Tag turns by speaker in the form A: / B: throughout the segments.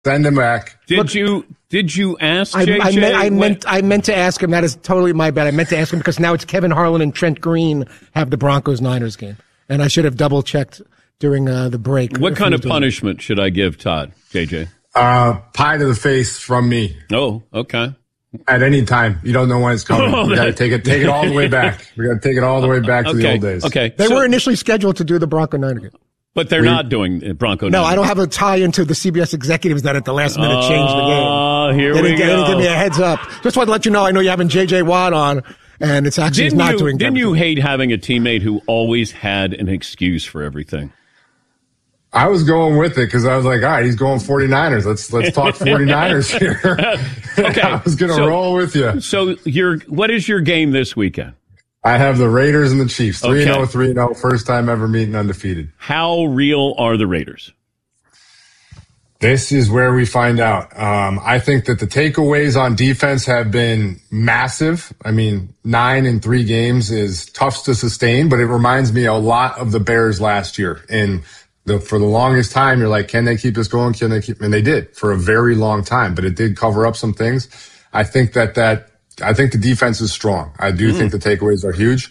A: Send him back.
B: Did you ask JJ?
C: I meant to ask him. That is totally my bad. I meant to ask him because now it's Kevin Harlan and Trent Green have the Broncos-Niners game. And I should have double-checked during the break.
B: What kind of punishment should I give Todd, JJ?
A: Pie to the face from me.
B: Oh, okay.
A: At any time. You don't know when it's coming. We got to take it all the way back. We got to take it all the way back to the old days.
B: Okay.
C: They were initially scheduled to do the Bronco-Niner game.
B: But they're not doing Bronco.
C: No, I don't have a tie into the CBS executives that at the last minute changed the game.
B: Oh, here
C: they
B: we go.
C: They didn't give me a heads up. Just wanted to let you know. I know you're having J.J. Watt on, and it's actually not doing.
B: Didn't you hate having a teammate who always had an excuse for everything?
A: I was going with it because I was like, all right, he's going 49ers. Let's talk 49ers here.
B: Okay,
A: I was going to roll with you.
B: So what is your game this weekend?
A: I have the Raiders and the Chiefs. 3-0, 3-0. First time ever meeting undefeated.
B: How real are the Raiders?
A: This is where we find out. I think that the takeaways on defense have been massive. I mean, 9 in 3 games is tough to sustain, but it reminds me a lot of the Bears last year. And for the longest time, you're like, can they keep this going? And they did for a very long time, but it did cover up some things. I think I think the defense is strong. I do think the takeaways are huge.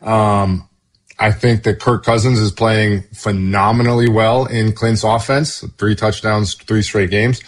A: I think that Kirk Cousins is playing phenomenally well in Clint's offense. 3 touchdowns, 3 straight games.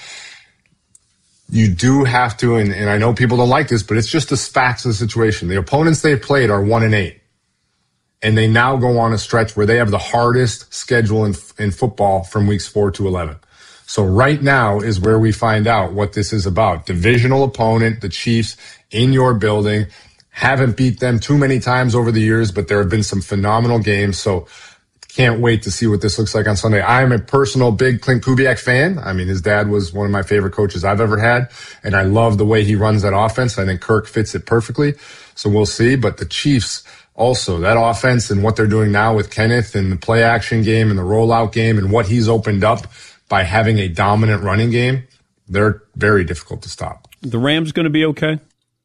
A: You do have to, and I know people don't like this, but it's just the facts of the situation. The opponents they've played are 1-8. And they now go on a stretch where they have the hardest schedule in football from weeks 4 to 11. So right now is where we find out what this is about. Divisional opponent, the Chiefs, in your building. Haven't beat them too many times over the years, but there have been some phenomenal games. So can't wait to see what this looks like on Sunday. I am a personal big Clint Kubiak fan. I mean, his dad was one of my favorite coaches I've ever had, and I love the way he runs that offense. I think Kirk fits it perfectly. So we'll see. But the Chiefs also, that offense and what they're doing now with Kenneth and the play action game and the rollout game and what he's opened up by having a dominant running game, they're very difficult to stop.
B: The Rams going to be okay?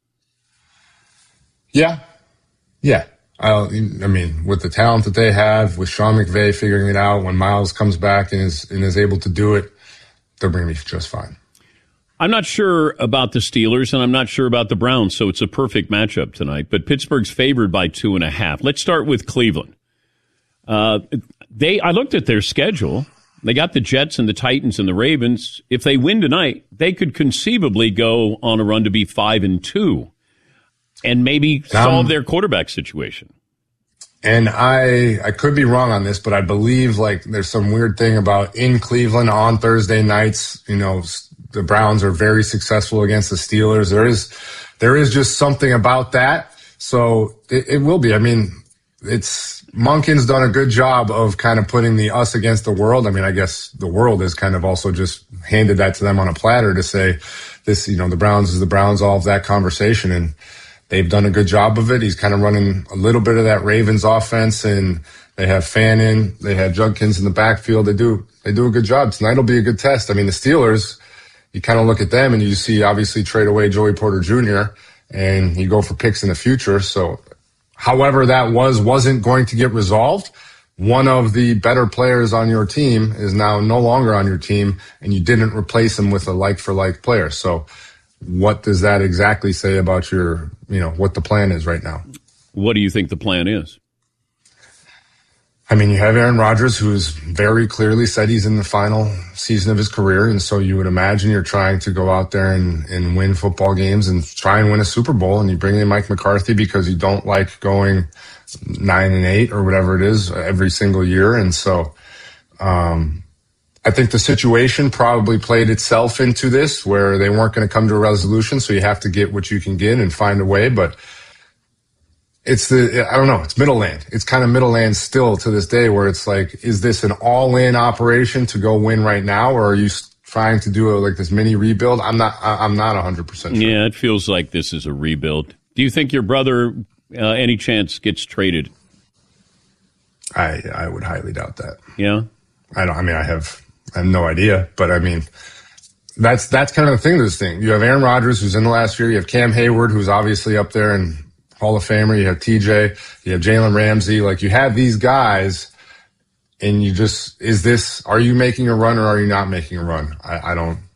A: Yeah. I mean, with the talent that they have, with Sean McVay figuring it out, when Miles comes back and is able to do it, they're going to be just fine.
B: I'm not sure about the Steelers, and I'm not sure about the Browns, so it's a perfect matchup tonight. But Pittsburgh's favored by 2.5. Let's start with Cleveland. I looked at their schedule. They got the Jets and the Titans and the Ravens. If they win tonight, they could conceivably go on a run to be 5-2 and maybe solve their quarterback situation.
A: And I could be wrong on this, but I believe like there's some weird thing about in Cleveland on Thursday nights, the Browns are very successful against the Steelers. There is just something about that. So it will be. I mean, Monken's done a good job of kind of putting the us against the world. I mean, I guess the world has kind of also just handed that to them on a platter to say this, the Browns is the Browns, all of that conversation. And they've done a good job of it. He's kind of running a little bit of that Ravens offense, and they have Fannin, they have Judkins in the backfield. They do a good job. Tonight will be a good test. I mean, the Steelers, you kind of look at them and you see obviously trade away Joey Porter Jr. and you go for picks in the future. So however that wasn't going to get resolved, one of the better players on your team is now no longer on your team, and you didn't replace him with a like-for-like player. So what does that exactly say about your, what the plan is right now?
B: What do you think the plan is?
A: I mean, you have Aaron Rodgers, who's very clearly said he's in the final season of his career. And so you would imagine you're trying to go out there and win football games and try and win a Super Bowl. And you bring in Mike McCarthy because you don't like going 9-8 or whatever it is every single year. And so, I think the situation probably played itself into this where they weren't going to come to a resolution. So you have to get what you can get and find a way. But it's middle land. It's kind of middle land still to this day where it's like, is this an all-in operation to go win right now? Or are you trying to do this mini rebuild? I'm not 100% sure.
B: Yeah, it feels like this is a rebuild. Do you think your brother, any chance, gets traded?
A: I would highly doubt that.
B: Yeah?
A: I have no idea, but I mean, that's kind of the thing of this thing. You have Aaron Rodgers, who's in the last year. You have Cam Hayward, who's obviously up there and Hall of Famer. You have TJ, you have Jalen Ramsey. Like, you have these guys, and are you making a run or are you not making a run? I don't